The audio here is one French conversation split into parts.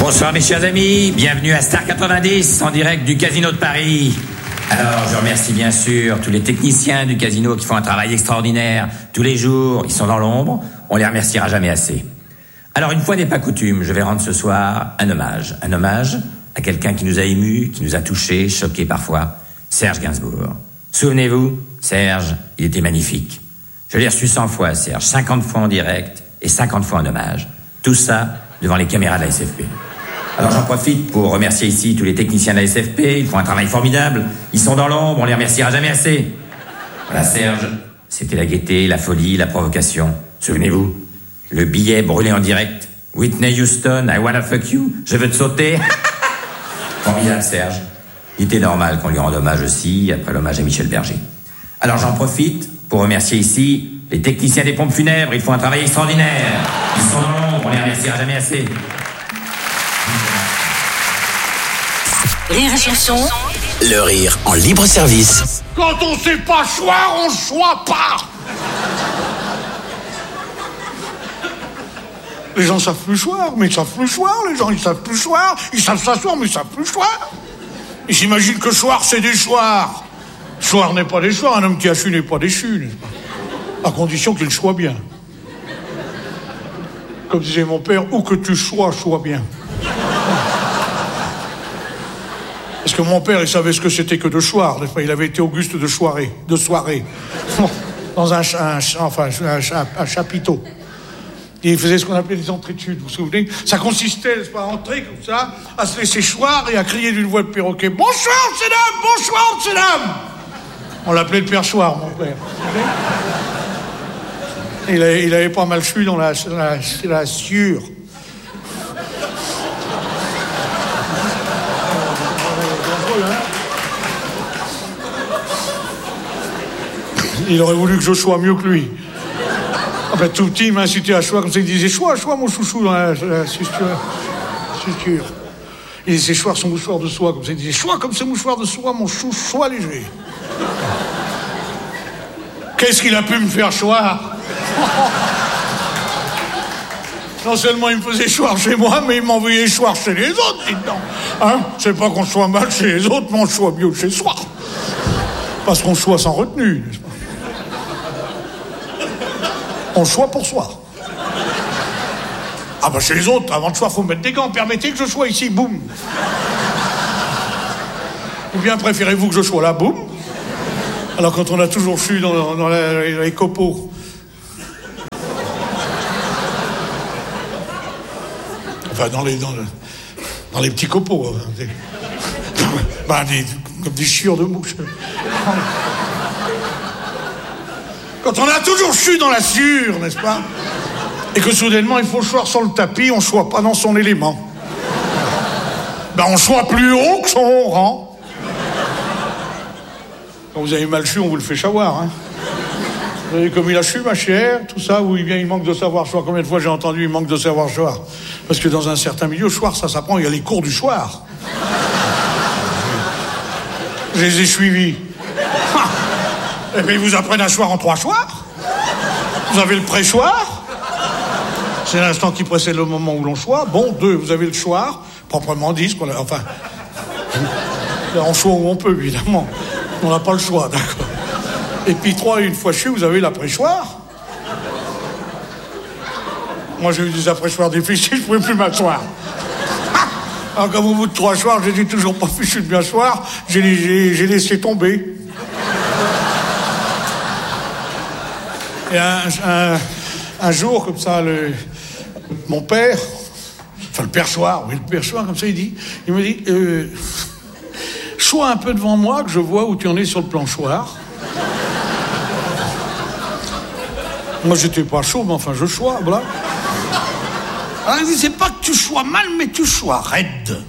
Bonsoir mes chers amis, bienvenue à Star 90 en direct du Casino de Paris. Alors je remercie bien sûr tous les techniciens du casino qui font un travail extraordinaire. Tous les jours, ils sont dans l'ombre, on les remerciera jamais assez. Alors une fois n'est pas coutume, je vais rendre ce soir un hommage. Un hommage à quelqu'un qui nous a émus, qui nous a touchés, choqués parfois. Serge Gainsbourg. Souvenez-vous, Serge, il était magnifique. Je l'ai reçu 100 fois, Serge, 50 fois en direct et 50 fois en hommage. Tout ça devant les caméras de la SFP. Alors j'en profite pour remercier ici tous les techniciens de la SFP, ils font un travail formidable, ils sont dans l'ombre, on les remerciera jamais assez. Voilà Serge, c'était la gaieté, la folie, la provocation. Souvenez-vous, le billet brûlé en direct, Whitney Houston, I wanna fuck you, je veux te sauter. Formidable Serge. Il était normal qu'on lui rende hommage aussi, après l'hommage à Michel Berger. Alors j'en profite pour remercier ici les techniciens des pompes funèbres, ils font un travail extraordinaire. Ils sont dans l'ombre, on les remerciera jamais assez. Rire et chanson. Le rire en libre service. Quand on sait pas choir, on choit pas. Les gens savent plus choir, mais ils savent plus choir. Les gens, ils savent plus choir. Ils savent s'asseoir, mais ils savent plus choir. Ils s'imaginent que choir, c'est des choirs. Choir n'est pas des choirs. Un homme qui a chu n'est pas déchu, n'est-ce pas? À condition qu'il choie bien. Comme disait mon père, où que tu chois bien. Parce que mon père, il savait ce que c'était que de choir, n'est-ce pas? Il avait été auguste de soirée, dans un chapiteau. Et il faisait ce qu'on appelait les entrétudes, vous vous souvenez? Ça consistait, n'est-ce pas, à entrer comme ça, à se laisser choir et à crier d'une voix de perroquet: bonsoir, c'est dames, bonsoir, c'est dames. On l'appelait le père Choir, mon père. Il avait pas mal chu dans la sciure. Il aurait voulu que je sois mieux que lui. Enfin, tout petit, il m'a incité à choix, comme ça, il disait: choix, mon chouchou, dans la suture. Il disait: choix son mouchoir de soie, comme ça, il disait: choix comme ce mouchoir de soie, mon chou, sois léger. Qu'est-ce qu'il a pu me faire choir? Non seulement il me faisait choir chez moi, mais il m'envoyait choir chez les autres, dis donc. Hein? C'est pas qu'on soit mal chez les autres, mais on soit mieux chez soi. Parce qu'on soit sans retenue, n'est-ce pas? On choisit pour soi. Ah bah chez les autres, avant de choix, faut mettre des gants. Permettez que je sois ici, boum. Ou bien préférez-vous que je sois là, boum. Alors quand on a toujours chu dans les copeaux. Enfin dans les petits copeaux. Comme des chiures de mouches. Quand on a toujours chu dans la sciure, n'est-ce pas? Et que soudainement il faut choir sur le tapis, on choit pas dans son élément. On choit plus haut que son rang. Quand vous avez mal chu, on vous le fait savoir, hein. Vous avez comme il a chu, ma chère, tout ça, où il manque de savoir choir. Combien de fois j'ai entendu il manque de savoir choir? Parce que dans un certain milieu, choir, ça s'apprend, il y a les cours du choir. Je les ai suivis. Et puis ils vous apprennent à choir en 3 choirs. Vous avez le pré-choir. C'est l'instant qui précède le moment où l'on choit. Bon, 2, vous avez le choir, proprement dit, enfin, on choit où on peut, évidemment. On n'a pas le choix, d'accord. Et puis 3, une fois chu, vous avez l'après-choir. Moi, j'ai eu des après-choirs difficiles, je ne pouvais plus m'asseoir. Alors, comme au bout de 3 choirs, j'ai toujours pas fichu de bien choir, j'ai laissé tomber. Et un jour, comme ça, mon père, enfin le père Choir, comme ça, il me dit, chois un peu devant moi, que je vois où tu en es sur le planchoir. Moi, j'étais pas chaud, mais enfin, je chois, voilà. Alors, il dit, c'est pas que tu chois mal, mais tu chois raide.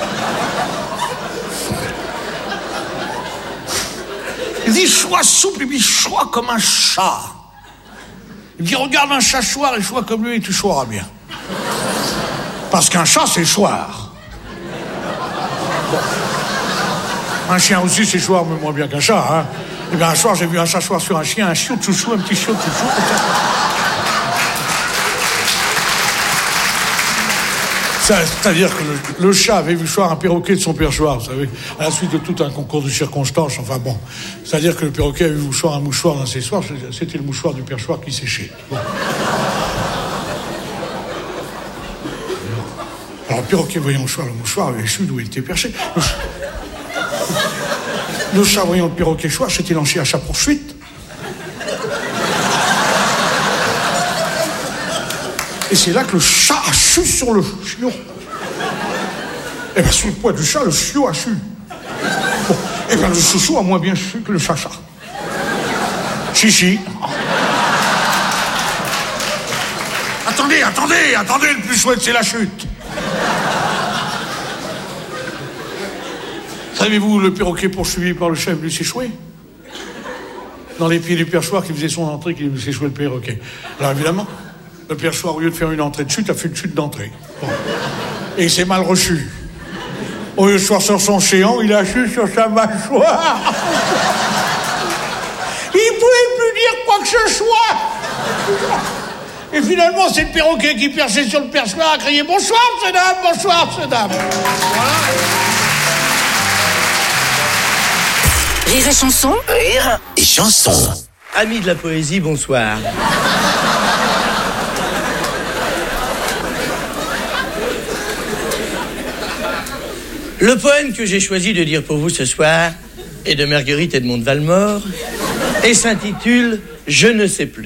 Il dit, chois souple, et puis chois comme un chat. Il dit, regarde un chat choir et chois comme lui et tu choiras bien. Parce qu'un chat, c'est choir. Bon. Un chien aussi, c'est choir, mais moins bien qu'un chat, hein. Et bien un soir, j'ai vu un chat choir sur un chien, un chiot de chouchou, un petit chiot de chouchou. C'est-à-dire que le chat avait vu choir un perroquet de son perchoir, vous savez, à la suite de tout un concours de circonstances, enfin bon. C'est-à-dire que le perroquet avait vu choir un mouchoir dans ses soirs, c'était le mouchoir du perchoir qui séchait. Bon. Alors le perroquet voyant le mouchoir avait su d'où il était perché. Le chat voyant le perroquet choir, s'était lancé à sa poursuite. Et c'est là que le chat a chu sur le chiot. Et bien, sous le poids du chat, le chiot a chu. Bon. Et bien, le chouchou a moins bien chu que le chacha. Chichi. Attendez, le plus chouette, c'est la chute. Savez-vous, le perroquet poursuivi par le chat lui s'échouer dans les pieds du perchoir qui faisait son entrée, qui lui s'échouait le perroquet. Alors évidemment, le perchoir, au lieu de faire une entrée de chute, a fait une chute d'entrée. Bon. Et il s'est mal reçu. Au lieu de choir sur son chéant, il a chu sur sa mâchoire. Il pouvait plus dire quoi que ce soit. Et finalement, c'est le perroquet qui perchait sur le perchoir a crié « Bonsoir, monsieur dame, bonsoir, monsieur dame ». Voilà. Rire et chanson. Rire et chanson. Amis de la poésie, bonsoir. Le poème que j'ai choisi de dire pour vous ce soir est de Marguerite Edmond de Valmore et s'intitule « Je ne sais plus ».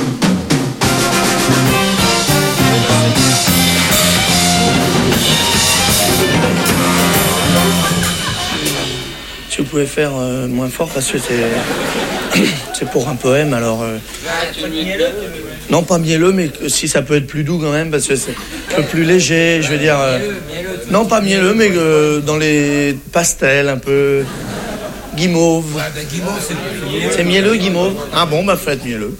Si vous pouvez faire moins fort parce que c'est pour un poème, alors... Non, pas mielleux, mais si ça peut être plus doux quand même, parce que c'est un peu plus léger, je veux dire... Non, pas mielleux, mais dans les pastels, un peu... Guimauve. C'est mielleux, guimauve. Ah bon, bah faites mielleux.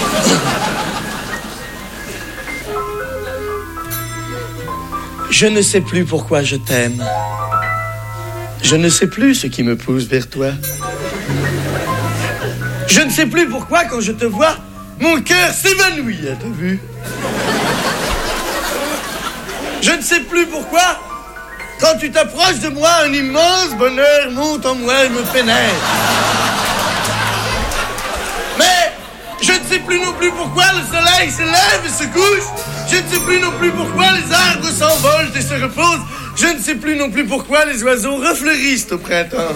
Je ne sais plus pourquoi je t'aime. Je ne sais plus ce qui me pousse vers toi. Je ne sais plus pourquoi, quand je te vois, mon cœur s'évanouit, t'as vu? Je ne sais plus pourquoi, quand tu t'approches de moi, un immense bonheur monte en moi et me pénètre. Mais je ne sais plus non plus pourquoi le soleil se lève et se couche. Je ne sais plus non plus pourquoi les arbres s'envolent et se reposent. Je ne sais plus non plus pourquoi les oiseaux refleurissent au printemps.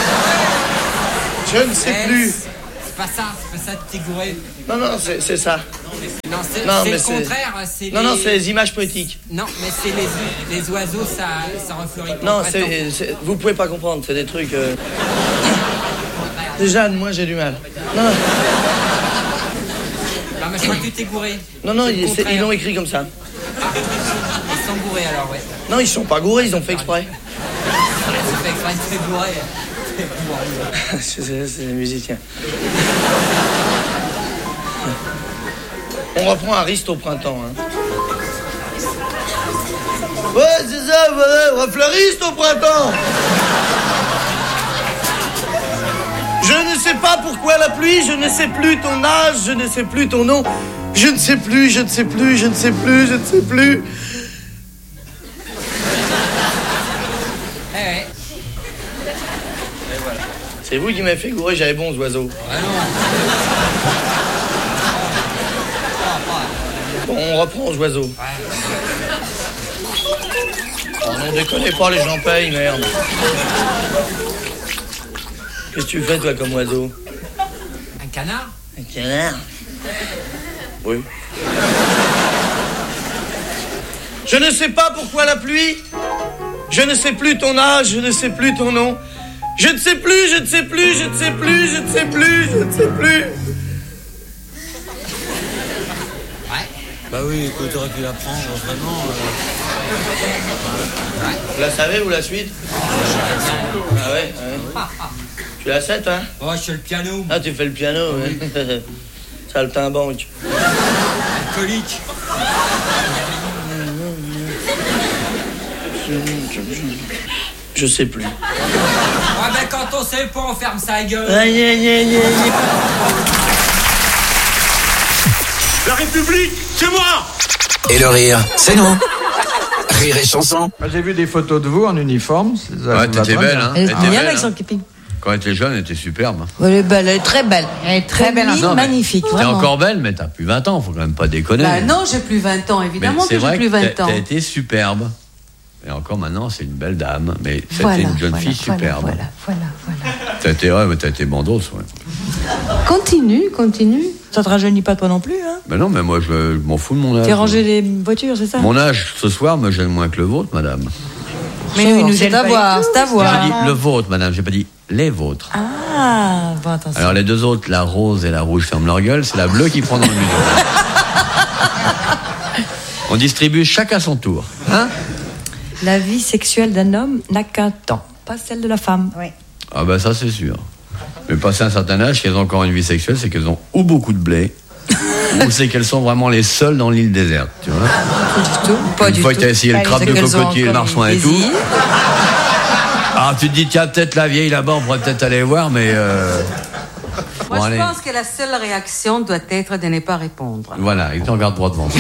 Je ne sais plus. C'est pas ça de Tigouré. Non, c'est ça. Non, c'est le contraire. Non, c'est les images poétiques. Non, mais c'est les oiseaux, ça refleurit pas. Non, vous pouvez pas comprendre, c'est des trucs... Déjà, moi, j'ai du mal. Non, mais je crois que tu t'es gouré. Non, ils l'ont écrit comme ça. Ils sont gourés alors, ouais. Non, ils sont pas gourés, ils ont fait exprès. Ils ont fait exprès de se gourer. C'est des musiciens. On reprend Ariste au printemps. Hein. Ouais, c'est ça, voilà, refleuriste au printemps. Je ne sais pas pourquoi la pluie, je ne sais plus ton âge, je ne sais plus ton nom. Je ne sais plus, je ne sais plus, je ne sais plus, je ne sais plus. C'est vous qui m'avez fait gourer, j'avais bons oiseaux. Ah non. Bon, on reprend aux oiseaux. Oh, non, déconnez pas, les gens payent, merde. Qu'est-ce que tu fais, toi, comme oiseau? Un canard? Un canard? Oui. Je ne sais pas pourquoi la pluie. Je ne sais plus ton âge, je ne sais plus ton nom. Je ne sais plus, je ne sais plus, je ne sais plus, je ne sais plus, je ne sais plus. Ouais. Bah oui, écoute, t'aurais pu la prendre, vraiment. Vous la savez, vous, la suite? Ah ouais. Tu la sais, toi? Oh, je fais le piano. Ah, tu fais le piano, oui. Saltimbanque. Alcoolique. Je sais plus. Ouais, ben quand on sait pas, on ferme sa gueule. Aïe, aïe, aïe, aïe. La République, c'est moi! Et le rire, c'est nous. Rire et chanson. J'ai vu des photos de vous en uniforme. Ouais, t'étais belle, hein. Elle est T'étais bien belle, avec son hein. képi. Quand elle était jeune, elle était superbe. Elle est belle, elle est très belle. Elle est très belle, Non, mais magnifique. T'es Vraiment. encore belle, mais t'as plus 20 ans, faut quand même pas déconner. Bah non, j'ai plus 20 ans, Mais évidemment c'est que j'ai vrai plus 20 ans. T'as été superbe. Et encore maintenant, c'est une belle dame, mais c'était Voilà, une jeune voilà, fille superbe. Voilà. T'as été bandos, ouais. Continue. Ça te rajeunit pas toi non plus, hein? Ben non, mais moi, je m'en fous de mon âge. Tu as rangé les voitures, c'est ça? Mon âge, ce soir, me gêne moins que le vôtre, madame. Mais nous, il nous gêne pas. C'est à voir. J'ai dit le vôtre, madame, j'ai pas dit les vôtres. Ah, bon, attention. Alors les deux autres, la rose et la rouge, ferment leur gueule, c'est la bleue qui prend dans le museau. On distribue chacun son tour. Hein? La vie sexuelle d'un homme n'a qu'un temps, pas celle de la femme. Oui. Ah ben ça c'est sûr. Mais passé un certain âge, si elles ont encore une vie sexuelle, c'est qu'elles ont ou beaucoup de blé, ou c'est qu'elles sont vraiment les seules dans l'île déserte, tu vois. Pas une du fois tout. que t'as essayé le crabe de cocotier, le marsouin et tout. Alors tu te dis, tiens, peut-être la vieille là-bas, on pourrait peut-être aller voir, mais... Moi, bon, je allez. pense que la seule réaction doit être de ne pas répondre. Voilà, et tu regardes droit devant toi.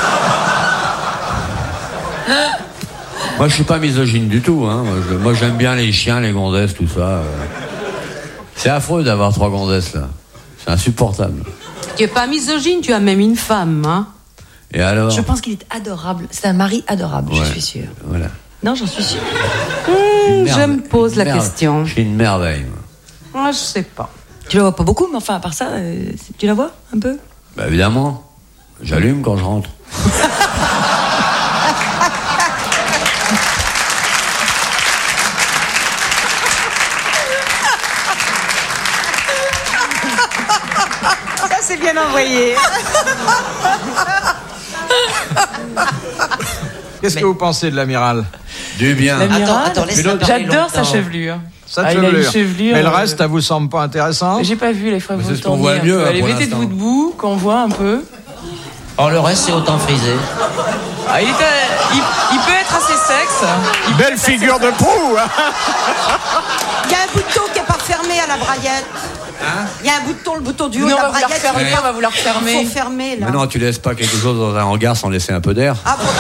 Moi, je suis pas misogyne du tout, hein. Moi, j'aime bien les chiens, les gonzesses, tout ça. C'est affreux d'avoir 3 gonzesses, là. C'est insupportable. Tu es pas misogyne, tu as même une femme, hein. Et alors? Je pense qu'il est adorable. C'est un mari adorable, Ouais, je suis sûre. Voilà. Non, j'en suis sûre. Je me pose la Merde. question. Je suis une merveille, moi. Moi, je sais pas. Tu la vois pas beaucoup, mais enfin, à part ça, tu la vois un peu? Bah, évidemment. J'allume quand je rentre. Ça, c'est bien envoyé. Qu'est-ce que vous pensez de l'amiral? Du bien. Attends, laisse-la parler J'adore sa longtemps. chevelure. Sa Ah, il a une chevelure. chevelure, Mais le reste, ça vous semble pas intéressant? J'ai pas vu, les fois Mais vous c'est ce qu'on voit mieux, hein, Allez, pour mettez de l'instant. vous debout, qu'on voit un peu. Or, le reste, c'est autant frisé. Ah, il peut être assez sexe. Belle figure de proue, hein. Il y a un bouton qui n'est pas fermé à la braillette. Il y a un bouton, le bouton du haut Nous, de on la va vous la braillette. refermer, on va vous la refermer. Il faut fermer, là. Mais non, tu laisses pas quelque chose dans un hangar sans laisser un peu d'air. Ah bon,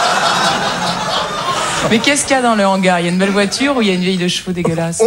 Mais qu'est-ce qu'il y a dans le hangar? Il y a une belle voiture ou il y a une vieille de chevaux dégueulasse?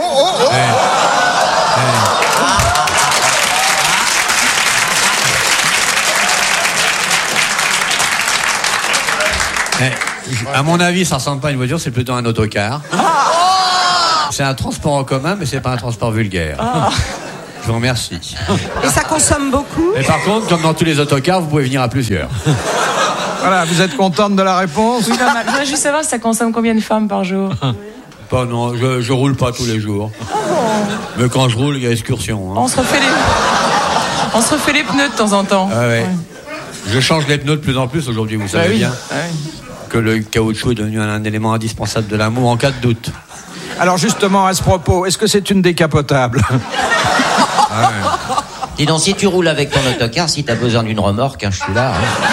À mon avis, ça ressemble pas à une voiture, c'est plutôt un autocar. C'est un transport en commun, mais c'est pas un transport vulgaire. Je vous remercie. Et ça consomme beaucoup. Et par contre, comme dans tous les autocars, vous pouvez venir à plusieurs. Voilà, vous êtes contente de la réponse? Oui, je voudrais juste savoir si ça consomme combien de femmes par jour. Pas non, je roule pas tous les jours. Mais quand je roule, il y a excursion. Hein. On se refait les pneus de temps en temps. Ah ouais. Je change les pneus de plus en plus aujourd'hui, vous savez Bah oui. bien. Ah oui. Que le caoutchouc est devenu un élément indispensable de l'amour en cas de doute. Alors justement, à ce propos, est-ce que c'est une décapotable? Dis donc, si tu roules avec ton autocar, si t'as besoin d'une remorque, hein, je suis là. Hein.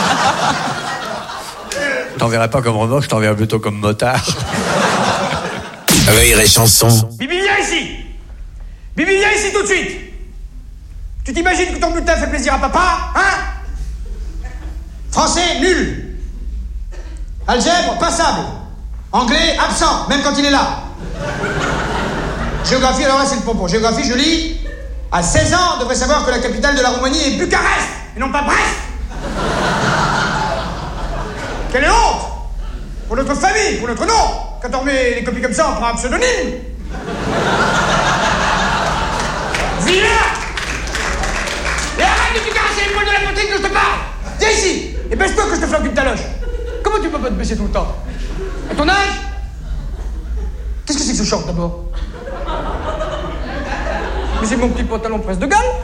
Je t'enverrai pas comme remorque, je t'enverrai plutôt comme motard. Rire et chanson. Bibi, viens ici! Bibi, viens ici tout de suite! Tu t'imagines que ton bulletin fait plaisir à papa, hein? Français, nul! Algèbre, passable! Anglais, absent, même quand il est là! Géographie, alors là c'est le pompon. Géographie, je lis. À 16 ans, on devrait savoir que la capitale de la Roumanie est Bucarest, et non pas Brest! Quelle honte! Pour notre famille, pour notre nom! Quand on met les copies comme ça, on prend un pseudonyme! Viens! Et arrête de te caresser les poils de la poitrine que je te parle! Viens ici! Et baisse-toi que je te flanque une taloche! Comment tu peux pas te baisser tout le temps? À ton âge? Qu'est-ce que c'est que ce short d'abord? Mais c'est mon petit pantalon presse de gale!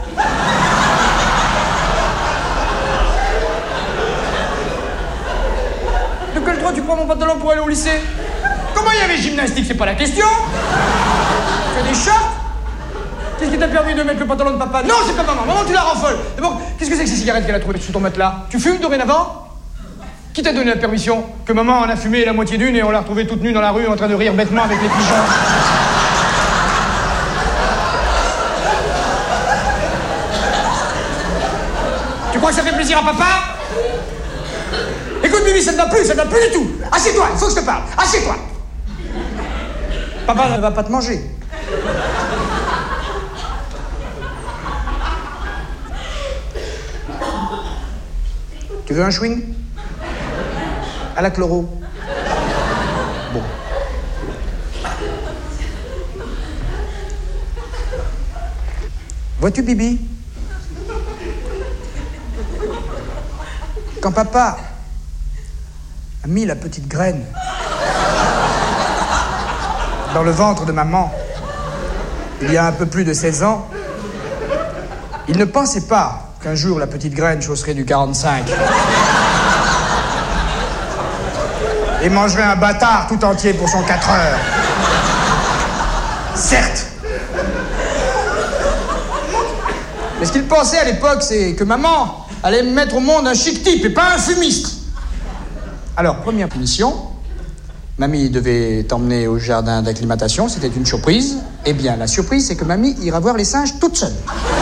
De quel droit tu prends mon pantalon pour aller au lycée? Comment il y avait gymnastique, c'est pas la question? Tu as des shorts? Qu'est-ce qui t'a permis de mettre le pantalon de papa? Non, c'est pas maman, maman tu la rends folle. D'abord, qu'est-ce que c'est que ces cigarettes qu'elle a trouvées sous ton matelas? Tu fumes dorénavant? Qui t'a donné la permission? Que maman en a fumé la moitié d'une et on l'a retrouvée toute nue dans la rue en train de rire bêtement avec les pigeons. Tu crois que ça fait plaisir à papa? Écoute Bibi, Bibi, ça ne va plus du tout. Assieds-toi, il faut que je te parle. Assieds-toi. Papa ne va pas te manger. Tu veux un chewing? À la chloro. Bon. Vois-tu, Bibi? Quand papa a mis la petite graine dans le ventre de maman, il y a un peu plus de 16 ans, il ne pensait pas qu'un jour la petite graine chausserait du 45 et mangerait un bâtard tout entier pour son 4 heures. Certes. Mais ce qu'il pensait à l'époque, c'est que maman allait mettre au monde un chic type et pas un fumiste. Alors, première punition, mamie devait t'emmener au jardin d'acclimatation, c'était une surprise. Eh bien, la surprise, c'est que mamie ira voir les singes toute seule.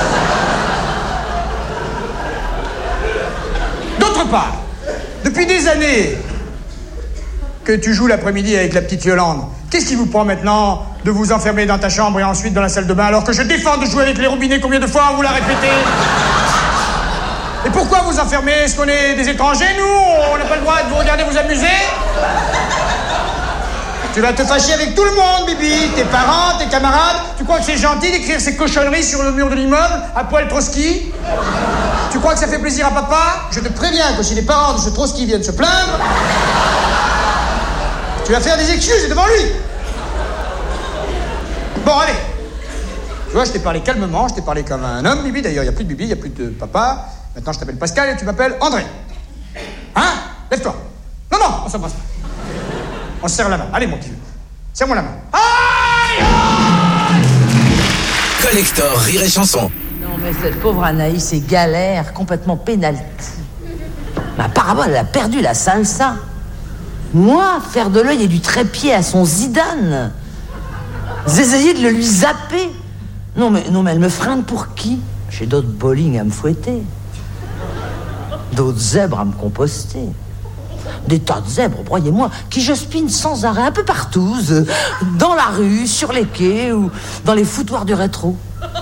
D'autre part, depuis des années que tu joues l'après-midi avec la petite Yolande, qu'est-ce qui vous prend maintenant de vous enfermer dans ta chambre et ensuite dans la salle de bain alors que je défends de jouer avec les robinets? Combien de fois on vous l'a répété? Et pourquoi vous enfermer? Est-ce qu'on est des étrangers, nous? On n'a pas le droit de vous regarder vous amuser? Tu vas te fâcher avec tout le monde, Bibi. Tes parents, tes camarades. Tu crois que c'est gentil d'écrire ces cochonneries sur le mur de l'immeuble à poil Trotsky? Tu crois que ça fait plaisir à papa? Je te préviens que si les parents de ce Trotsky viennent se plaindre, tu vas faire des excuses devant lui. Bon, allez. Tu vois, je t'ai parlé calmement, je t'ai parlé comme un homme, Bibi. D'ailleurs, il n'y a plus de Bibi, il n'y a plus de papa. Maintenant, je t'appelle Pascal et tu m'appelles André. Hein? Lève-toi. Non, non, on s'embrasse pas. On se serre la main. Allez, mon petit vieux. Serre-moi la main. Aïe, aïe! Collector Rire et Chanson. Non, mais cette pauvre Anaïs est galère, complètement pénalty. Mais apparemment, elle a perdu la salsa. Moi, faire de l'œil et du trépied à son Zidane. J'essayais de le lui zapper. Non, mais elle me freine pour qui? J'ai d'autres bowling à me fouetter. D'autres zèbres à me composter. Des tas de zèbres, croyez-moi, qui je spine sans arrêt, un peu partout, dans la rue, sur les quais ou dans les foutoirs du rétro.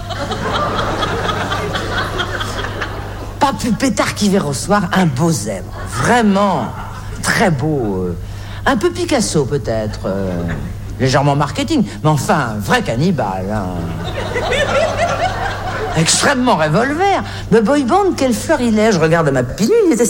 Pas plus pétard qu'hiver au soir, un beau zèbre. Vraiment, très beau. Un peu Picasso, peut-être. Légèrement marketing, mais enfin, un vrai cannibale. Hein. Extrêmement revolver. De boy band, quelle fleur il est. Je regarde ma pilule, il était